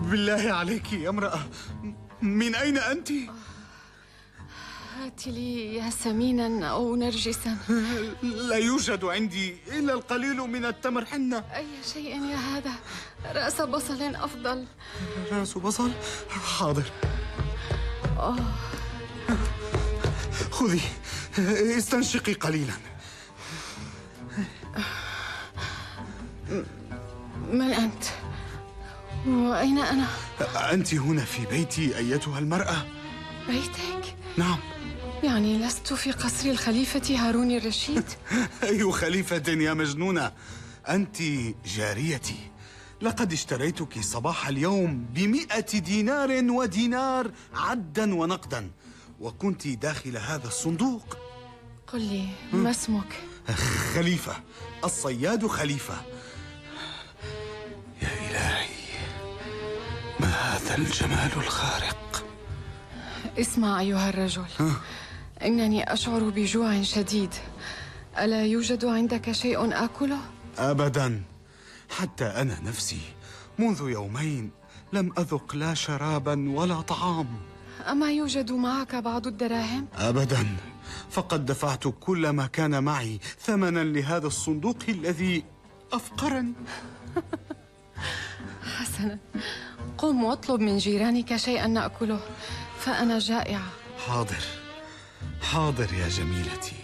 بالله عليك يا امرأة، من أين أنت؟ هات لي يا سمينا أو نرجسا. لا يوجد عندي إلا القليل من التمر حنة. أي شيء يا هذا، رأس بصل أفضل. رأس بصل؟ حاضر. خذي استنشقي قليلا. من أنت؟ وأين أنا؟ أنت هنا في بيتي أيتها المرأة. بيتك؟ نعم. يعني لست في قصر الخليفة هارون الرشيد؟ أي خليفة يا مجنونة، أنت جاريتي. لقد اشتريتك صباح اليوم ب100 دينار ودينار عدا ونقدا، وكنت داخل هذا الصندوق. قل لي ما اسمك؟ خليفة، الصياد خليفة. يا إلهي، ما هذا الجمال الخارق. اسمع أيها الرجل، إنني أشعر بجوع شديد. ألا يوجد عندك شيء آكله؟ أبدا، حتى أنا نفسي منذ يومين لم أذق لا شرابا ولا طعام. أما يوجد معك بعض الدراهم؟ أبدا، فقد دفعت كل ما كان معي ثمنا لهذا الصندوق الذي أفقرني. حسنا، قم واطلب من جيرانك شيئا نأكله، فأنا جائعة. حاضر حاضر يا جميلتي.